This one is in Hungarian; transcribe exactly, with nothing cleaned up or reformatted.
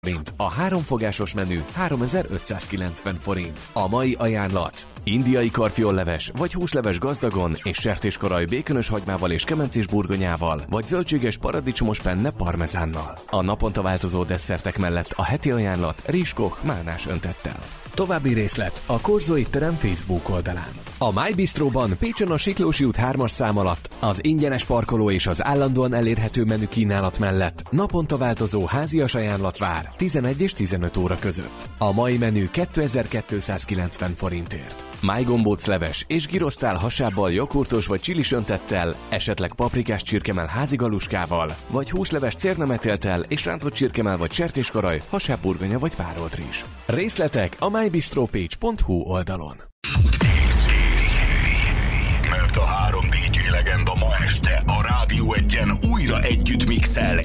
forint. A háromfogásos menü háromezer-ötszázkilencven forint. A mai ajánlat: indiai karfiolleves vagy húsleves gazdagon és sertéskaraj békönös hagymával és kemencés burgonyával, vagy zöldséges paradicsomos penne parmezánnal. A naponta változó desszertek mellett a heti ajánlat rizskoch málnás öntettel. További részlet a Korzo étterem Facebook oldalán. A My Bistróban Pécsen a Siklósi út hármas szám alatt az ingyenes parkoló és az állandóan elérhető menü kínálat mellett naponta változó házias ajánlat vár tizenegy és tizenöt óra között. A mai menü kétezer-kétszázkilencven forintért. Májgombóc leves és girosztál hasábbal, joghurtos vagy csilis öntettel, esetleg paprikás csirkemell házigaluskával, vagy húsleves cérnametéltel és rántott csirkemell vagy sertéskaraj, hasábburgonya vagy párolt rizs. Részletek a my bistro page pont hu oldalon. Mert a három dé dzsé legenda ma este a Rádió Egyen újra együtt mixel